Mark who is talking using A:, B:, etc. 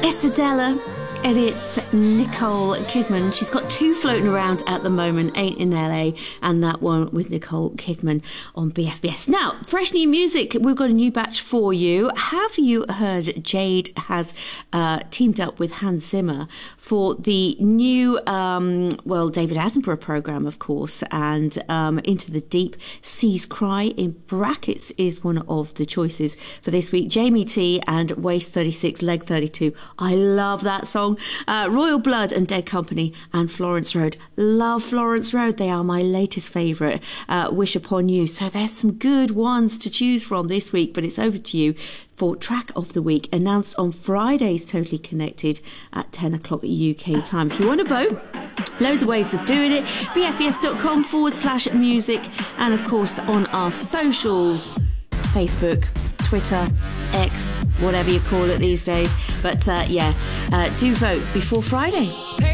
A: It's Adela. And it's Nicole Kidman. She's got two floating around at the moment, Ain't in LA, and that one with Nicole Kidman on BFBS. Now, fresh new music. We've got a new batch for you. Have you heard Jade has teamed up with Hans Zimmer for the new, David Attenborough program, of course, and Into the Deep Seas Cry in brackets is one of the choices for this week. Jamie T and Waist 36, Leg 32. I love that song. Royal Blood and Dead Company and Florence Road. Love Florence Road. They are my latest favourite. Wish Upon You. So there's some good ones to choose from this week, but it's over to you for Track of the Week, announced on Friday's Totally Connected at 10 o'clock UK time. If you want to vote, loads of ways of doing it. bfbs.com/music, and of course on our socials, Facebook, Twitter, X, whatever you call it these days. But do vote before Friday.